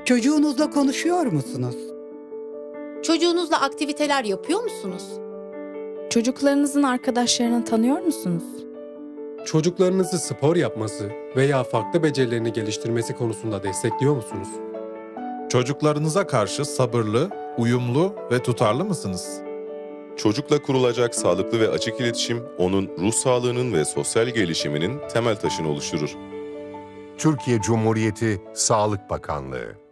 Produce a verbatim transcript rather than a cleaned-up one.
Çocuğunuzla konuşuyor musunuz? Çocuğunuzla aktiviteler yapıyor musunuz? Çocuklarınızın arkadaşlarını tanıyor musunuz? Çocuklarınızı spor yapması veya farklı becerilerini geliştirmesi konusunda destekliyor musunuz? Çocuklarınıza karşı sabırlı, uyumlu ve tutarlı mısınız? Çocukla kurulacak sağlıklı ve açık iletişim, onun ruh sağlığının ve sosyal gelişiminin temel taşını oluşturur. Türkiye Cumhuriyeti Sağlık Bakanlığı